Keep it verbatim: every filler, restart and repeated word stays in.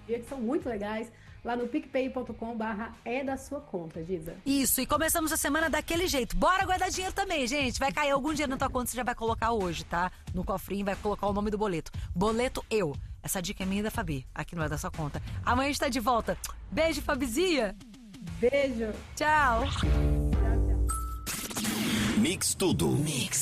que são muito legais, lá no picpay ponto com barra é da sua conta, Giza. Isso, e começamos a semana daquele jeito. Bora guardar dinheiro também, gente. Vai cair algum dinheiro na tua conta, você já vai colocar hoje, tá? No cofrinho, vai colocar o nome do boleto. Boleto eu. Essa dica é minha e da Fabi, aqui não é da sua conta. Amanhã a gente tá de volta. Beijo, Fabizinha. Beijo. Tchau. Tchau, tchau. Mix Tudo. Mix.